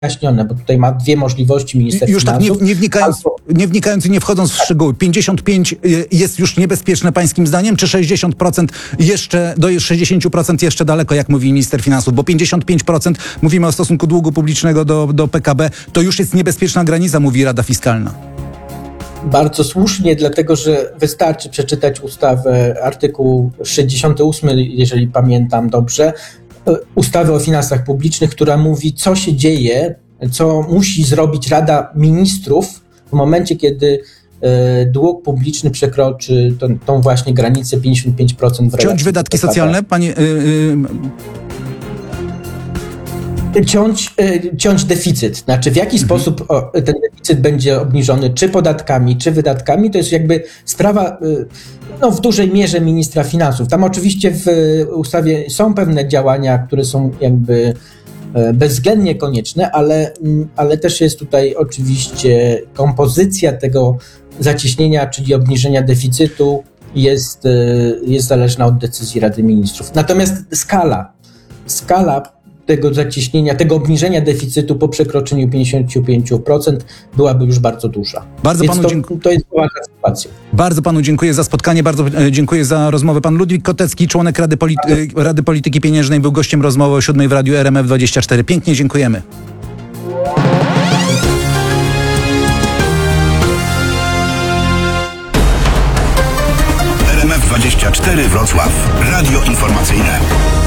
wyjaśnione, bo tutaj ma dwie możliwości minister już finansów. Tak, nie wnikając i nie wchodząc w szczegóły, 55 jest już niebezpieczne pańskim zdaniem, czy 60% jeszcze, do 60% jeszcze daleko, jak mówi minister finansów, bo 55% mówimy o stosunku długu publicznego do PKB, to już jest niebezpieczna granica, mówi Rada Fiskalna. Bardzo słusznie, dlatego że wystarczy przeczytać ustawę, artykuł 68, jeżeli pamiętam dobrze, ustawy o finansach publicznych, która mówi, co się dzieje, co musi zrobić Rada Ministrów w momencie, kiedy dług publiczny przekroczy tą właśnie granicę 55% w Ciąć wydatki socjalne, panie... Ciąć deficyt. Znaczy w jaki sposób ten deficyt będzie obniżony, czy podatkami, czy wydatkami, to jest jakby sprawa w dużej mierze ministra finansów. Tam oczywiście w ustawie są pewne działania, które są jakby bezwzględnie konieczne, ale też jest tutaj oczywiście kompozycja tego zacieśnienia, czyli obniżenia deficytu jest zależna od decyzji Rady Ministrów. Natomiast skala tego zacieśnienia, tego obniżenia deficytu po przekroczeniu 55% byłaby już bardzo duża. Bardzo panu dziękuję. To jest poważna sytuacja. Bardzo panu dziękuję za spotkanie, bardzo dziękuję za rozmowę. Pan Ludwik Kotecki, członek Rady Polityki Pieniężnej, był gościem rozmowy o 7 w Radiu RMF24. Pięknie dziękujemy. RMF24 Wrocław. Radio informacyjne.